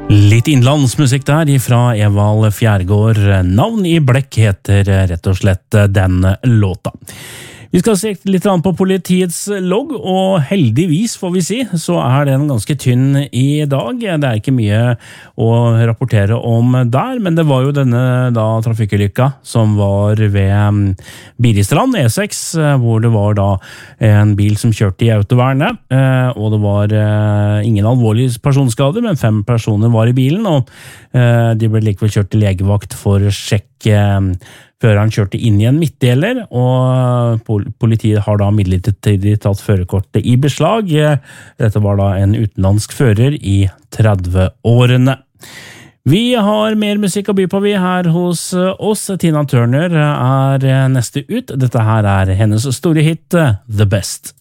Litt innlandsmusikk der fra Evald Fjærgård. Navn i blekk heter rett og slett den låta. Vi skal se litt på politiets logg, og heldigvis får vi si, så den ganske tynn i dag. Det ikke mye å rapportere om der, men det var jo denne trafikkulykka som var ved Biristrand, E6, hvor det var en bil som kjørte i autovernet, og det var ingen alvorlige personskader, men 5 personer var i bilen, og de ble likevel kjørt til legevakt for sjekk før han kjørte inn i en midtdeler, og politiet har midlertidig tatt førerkortet i beslag. Dette var en utenlandsk fører i 30-årene. Vi har mer musikk å by på vi her hos oss. Tina Turner neste ut. Dette her hennes store hit, The Best.